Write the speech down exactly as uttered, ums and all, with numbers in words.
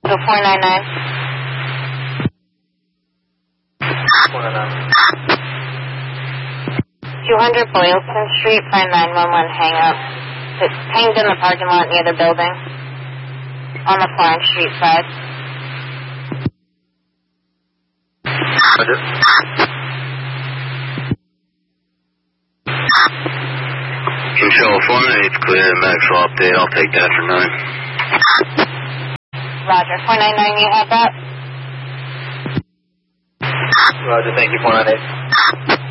So four nine nine. four nine nine. two hundred Boylston Street, find nine one one hang up. It's hanged in the parking lot near the building. On the Florence Street side. Roger. Control four nine eight clear, Maxwell update, I'll take that for nine. Roger, four nine nine, you have that? Roger, thank you, four nine eight.